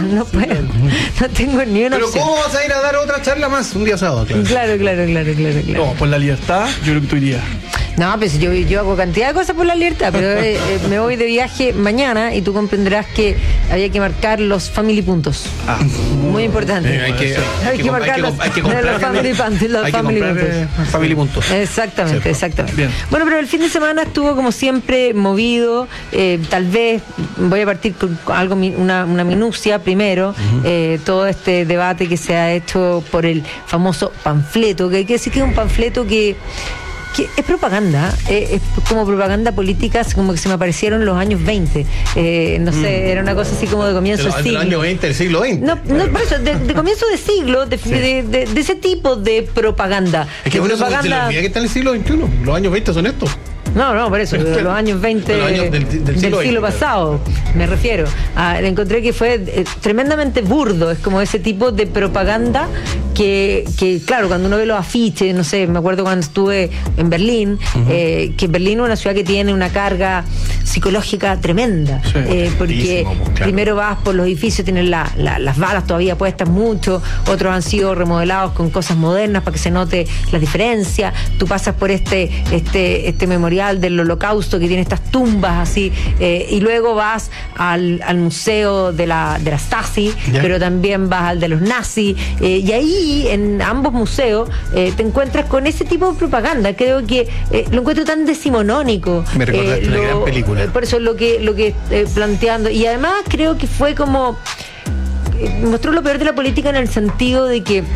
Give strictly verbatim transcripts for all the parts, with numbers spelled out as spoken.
no puedo. No tengo ni una Pero opción. ¿cómo vas a ir a dar otra charla más un día sábado? Claro, Claro, claro, claro, claro, claro. No, por la libertad, yo creo que tú irías. No, pues yo, yo hago cantidad de cosas por la libertad, pero eh, eh, me voy de viaje mañana y tú comprenderás que había que marcar los family puntos. Ah. Muy importante. Eh, hay que, Hay que marcar los- hay que los comprar family puntos, los hay que family comprar, puntos. eh, family puntos. Exactamente, Cierto. exactamente. Bien. Bueno, pero el fin de semana estuvo como siempre movido. Eh, tal vez voy a partir con algo, mi- una, una minucia primero. Uh-huh. eh, todo este debate que se ha hecho por el famoso panfleto, que hay que decir que es un panfleto que que es propaganda, eh, es como propaganda política, como que se me aparecieron los años veinte. Eh, no sé, mm. era una cosa así como de comienzo de de, lo, siglo. Del año veinte, del siglo veinte. No, no por eso, de, de comienzo de siglo, de, sí. de, de, de ese tipo de propaganda. Es que de bueno, propaganda... se le olvida que está en el siglo veintiuno. Los años veinte son estos. No, no, por eso, de los años veinte los años del, del, del siglo, siglo pasado, me refiero. Ah, encontré que fue eh, tremendamente burdo, es como ese tipo de propaganda que, que, claro, cuando uno ve los afiches, no sé, me acuerdo cuando estuve en Berlín, uh-huh. eh, que Berlín es una ciudad que tiene una carga psicológica tremenda, sí, eh, porque claro. primero vas por los edificios, tienen la, la, las balas todavía puestas mucho, otros han sido remodelados con cosas modernas para que se note la diferencia, tú pasas por este, este, este memorial del Holocausto que tiene estas tumbas así, eh, y luego vas al, al museo de la, de la Stasi, ¿ya? Pero también vas al de los nazis, eh, y ahí en ambos museos eh, te encuentras con ese tipo de propaganda. Creo que eh, lo encuentro tan decimonónico. Me recordaste eh, una lo, gran película. Eh, por eso lo que, lo que eh, planteando, y además creo que fue como eh, mostró lo peor de la política en el sentido de que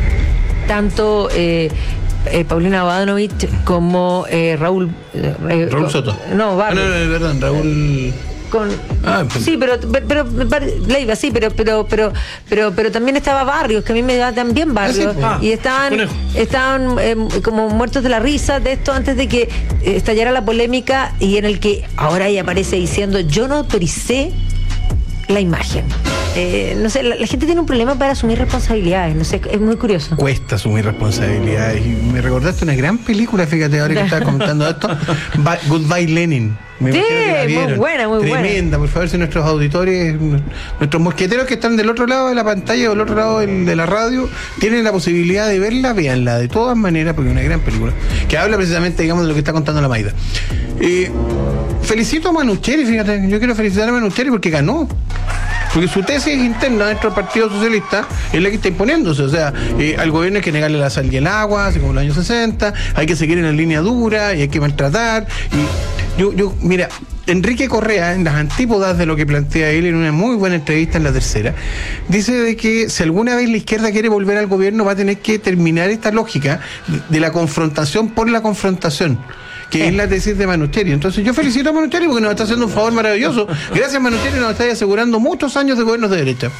tanto eh, Eh, Paulina Bodanovich como eh, Raúl eh, Raúl con, Soto no, Barrio. no, no, no, perdón, Raúl con ah, sí, pero pero, pero Leiva, sí, pero pero pero pero pero también estaba Barrios, que a mí me da también Barrios, ah, sí, y estaban conejo. estaban eh, como muertos de la risa de esto antes de que eh, estallara la polémica, y en el que ahora ella aparece diciendo: yo no autoricé la imagen. Eh, no sé, la, la gente tiene un problema para asumir responsabilidades, no sé, es muy curioso. Cuesta asumir responsabilidades. Y me recordaste una gran película, fíjate, ahora que estaba comentando esto, Goodbye Lenin. Me sí, muy buena, muy Tremenda, buena. Tremenda, por favor, si nuestros auditores, nuestros mosqueteros que están del otro lado de la pantalla o del otro lado de la radio, tienen la posibilidad de verla, véanla de todas maneras, porque es una gran película, que habla precisamente, digamos, de lo que está contando la Maida. Eh, felicito a Manucheri, fíjate, yo quiero felicitar a Manucheri porque ganó. Porque su tesis interna dentro del Partido Socialista es la que está imponiéndose. O sea, eh, al gobierno hay que negarle la sal y el agua, así como en los años sesenta, hay que seguir en la línea dura y hay que maltratar. Y yo, yo, mira, Enrique Correa, en las antípodas de lo que plantea él en una muy buena entrevista en La Tercera, dice de que si alguna vez la izquierda quiere volver al gobierno va a tener que terminar esta lógica de la confrontación por la confrontación, que es la tesis de Manucheri. Entonces yo felicito a Manucheri porque nos está haciendo un favor maravilloso. Gracias, Manucheri, nos está asegurando muchos años de gobiernos de derecha.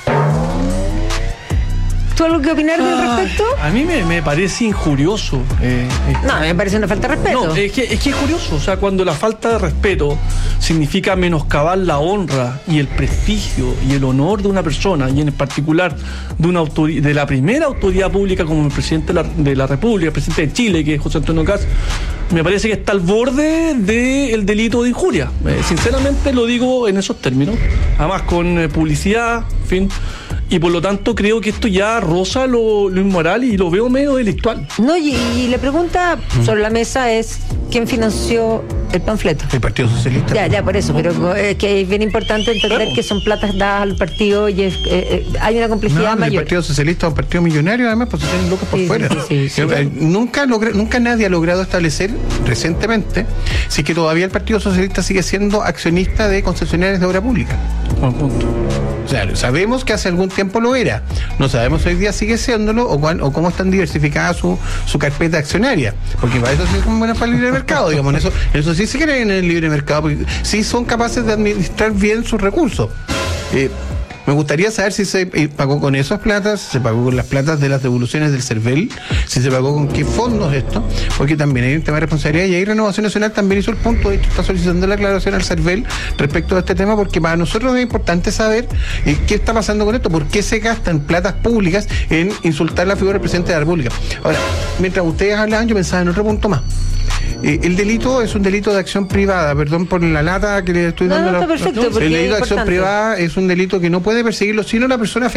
¿Tú algo que opinar al ah, respecto? A mí me, me parece injurioso. Eh, eh. No, me parece una falta de respeto. No, es que, es que es curioso. O sea, cuando la falta de respeto significa menoscabar la honra y el prestigio y el honor de una persona, y en particular de una autoridad, de la primera autoridad pública como el presidente de la, de la República, el presidente de Chile, que es José Antonio Kast, me parece que está al borde del delito de injuria. Eh, sinceramente lo digo en esos términos. Además con eh, publicidad, en fin. Y por lo tanto creo que esto ya roza lo, lo inmoral y lo veo medio delictual. No, y, y la pregunta mm. sobre la mesa es: ¿quién financió el panfleto? El Partido Socialista. Ya, ya, por eso, pero es que es bien importante entender claro. que son platas dadas al partido y es, eh, eh, hay una complejidad no, mayor. El Partido Socialista es un partido millonario, además, pues se tienen locos por sí, fuera. Sí, sí, sí, eh, sí. Nunca, logra, nunca nadie ha logrado establecer recientemente si es que todavía el Partido Socialista sigue siendo accionista de concesionarias de obra pública. Buen punto. O sea, sabemos que hace algún tiempo lo era. No sabemos hoy día sigue siéndolo o, cuál, o cómo están diversificadas su, su carpeta accionaria. Porque para eso sí son buenas para el libre mercado, digamos. En eso, en eso sí se creen en el libre mercado, porque sí son capaces de administrar bien sus recursos. Eh, Me gustaría saber si se pagó con esas platas, se pagó con las platas de las devoluciones del CERVEL, si se pagó con qué fondos esto, porque también hay un tema de responsabilidad y ahí Renovación Nacional también hizo el punto, de hecho está solicitando la aclaración al CERVEL respecto a este tema, porque para nosotros es importante saber eh, qué está pasando con esto, por qué se gastan platas públicas en insultar la figura del presidente de la República. Ahora, mientras ustedes hablaban, yo pensaba en otro punto más. Eh, el delito es un delito de acción privada, perdón por la lata que le estoy dando. No, no, la, está perfecto, el delito de acción privada es un delito que no puede perseguirlo sino la persona